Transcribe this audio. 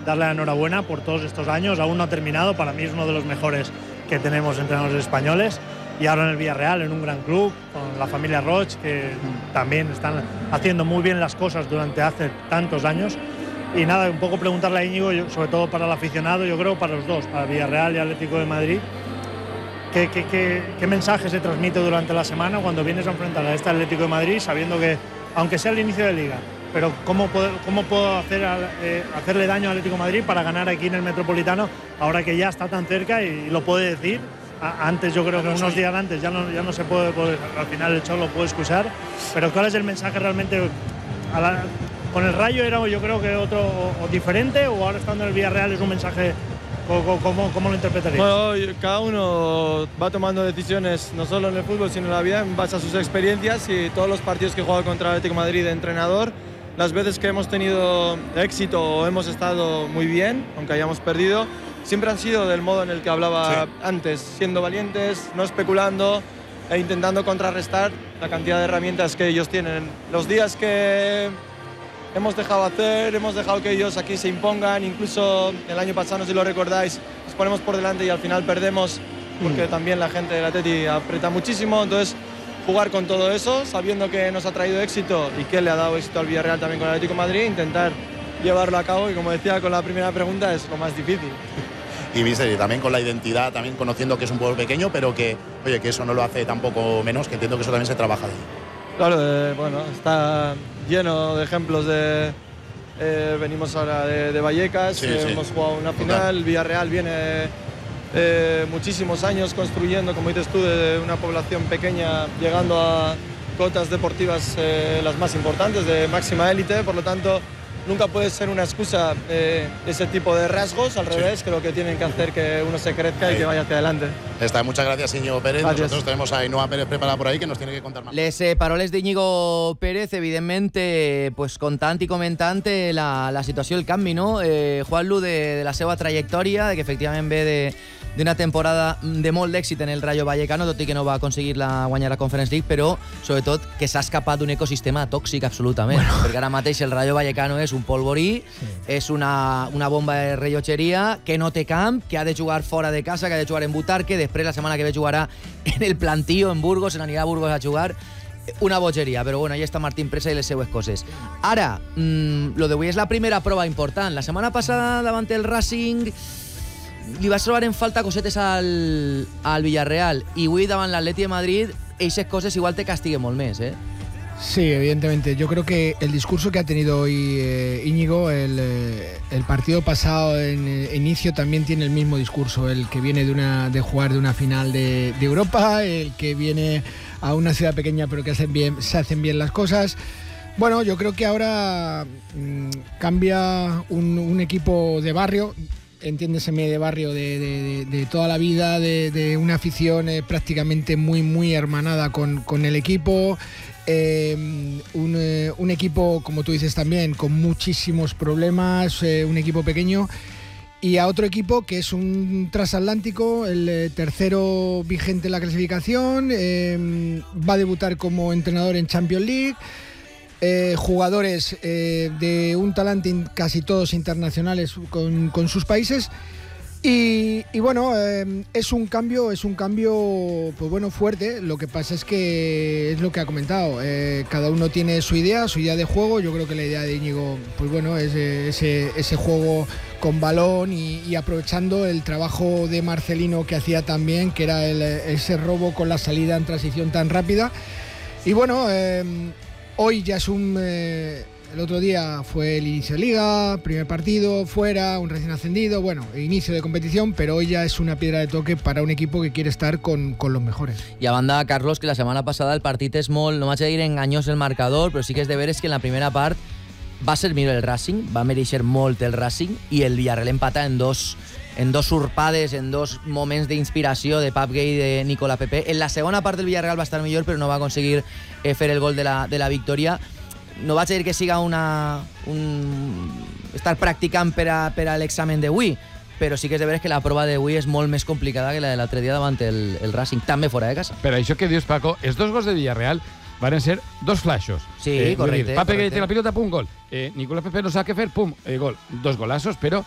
darle la enhorabuena por todos estos años. Aún no ha terminado, para mí es uno de los mejores que tenemos entrenadores españoles. Y ahora en el Villarreal, en un gran club, con la familia Roig, que también están haciendo muy bien las cosas durante hace tantos años. Y nada, un poco preguntarle a Íñigo, sobre todo para el aficionado, yo creo para los dos, para el Villarreal y Atlético de Madrid, ¿qué mensaje se transmite durante la semana cuando vienes a enfrentar a este Atlético de Madrid, sabiendo que, aunque sea el inicio de Liga, pero cómo puedo hacerle daño al Atlético de Madrid para ganar aquí en el Metropolitano, ahora que ya está tan cerca y lo puede decir? Antes, yo creo que unos días antes ya no se puede, al final el Cholo lo puede excusar, pero ¿cuál es el mensaje realmente? Con el Rayo era, yo creo que otro o diferente, o ahora estando en el Villarreal es un mensaje, ¿cómo lo interpretarías? Bueno, cada uno va tomando decisiones no solo en el fútbol sino en la vida en base a sus experiencias, y todos los partidos que he jugado contra el Atlético de Madrid de entrenador, las veces que hemos tenido éxito o hemos estado muy bien, aunque hayamos perdido, siempre han sido del modo en el que hablaba antes, siendo valientes, no especulando e intentando contrarrestar la cantidad de herramientas que ellos tienen. Los días que hemos dejado que ellos aquí se impongan, incluso el año pasado, no sé si lo recordáis, nos ponemos por delante y al final perdemos porque también la gente del Atleti aprieta muchísimo. Entonces, jugar con todo eso, sabiendo que nos ha traído éxito y que le ha dado éxito al Villarreal también con el Atlético de Madrid, intentar llevarlo a cabo, y como decía con la primera pregunta, es lo más difícil. Y Mister, y también con la identidad, también conociendo que es un pueblo pequeño, pero que, oye, que eso no lo hace tampoco menos, que entiendo que eso también se trabaja de ahí. Claro, bueno, está lleno de ejemplos de... venimos ahora de Vallecas, hemos jugado una final, el Villarreal viene muchísimos años construyendo, como dices tú, de una población pequeña, llegando a cotas deportivas las más importantes, de máxima élite, por lo tanto nunca puede ser una excusa ese tipo de rasgos, al revés, creo que tienen que hacer que uno se crezca y que vaya hacia adelante. Muchas gracias, Íñigo Pérez. Gracias. Nosotros tenemos a Ainhoa Pérez preparada por ahí, que nos tiene que contar más. Les paroles d'Íñigo Pérez, evidentment, pues, contant i comentant la situació, el canvi, no? Juanlu, de la seva trajectòria, de que efectivament ve d'una temporada de molt d'èxit en el Rayo Vallecano, tot i que no va aconseguir guanyar la Conference League, però sobretot que s'ha escapat d'un ecosistema tòxic absolutament, perquè ara mateix el Rayo Vallecano és un polvorí, és una bomba de rellotgeria, que no té camp, que ha de jugar fora de casa, que ha de jugar en Butarque, després la setmana que ve jugarà en el Plantío, en Burgos, se n'anirà a Burgos a jugar, una bogeria, però bueno, ahí està Martín Presa i les seues coses. Ara, lo d'avui és la primera prova important. La setmana passada, davant el Racing, li vas trobar en falta cosetes al Villarreal, i avui davant l'Atleti de Madrid eixes coses igual te castiguen molt més, ¿eh? Sí, evidentemente. Yo creo que el discurso que ha tenido hoy Íñigo, el partido pasado en inicio también tiene el mismo discurso, el que viene de jugar de una final de Europa, el que viene a una ciudad pequeña pero que se hacen bien las cosas. Bueno, yo creo que ahora cambia un equipo de barrio, entiéndeseme, de barrio de toda la vida, de una afición prácticamente muy hermanada con el equipo. Un equipo, como tú dices también, con muchísimos problemas, un equipo pequeño, y a otro equipo que es un transatlántico, el tercero vigente en la clasificación, va a debutar como entrenador en Champions League, jugadores de un talante casi todos internacionales con sus países. Y bueno, es un cambio pues bueno, fuerte. Lo que pasa es que es lo que ha comentado, cada uno tiene su idea de juego. Yo creo que la idea de Íñigo, pues bueno, es ese juego con balón y aprovechando el trabajo de Marcelino que hacía también, que era ese robo con la salida en transición tan rápida. Y bueno, hoy ya es el otro día fue el inicio de Liga, primer partido, fuera, un recién ascendido, bueno, inicio de competición, pero hoy ya es una piedra de toque para un equipo que quiere estar con los mejores. I a banda, Carlos, que la setmana passada el partit és molt, no m'haig de dir enganyós el marcador, però sí que és de veres que en la primera part va ser millor el Racing, va mereixer molt el Racing, i el Villarreal empata en dos surpades, en dos moments d'inspiració de Pap Gay i de Nicola Pepe. En la segona part del Villarreal va estar millor, però no va aconseguir fer el gol de la victòria. No vaig a dir que siga estar practicant per a l'examen d'avui, però sí que és de veres que la prova d'avui és molt més complicada que la de l'altre dia davant el Racing, també fora de casa. Per això que dius, Paco, els dos gols de Villarreal van ser dos flashos. Sí, correcte. Pape que té la pilota, pum, gol. Nicolás Pepe no sap què fer, pum, gol. Dos golazos, però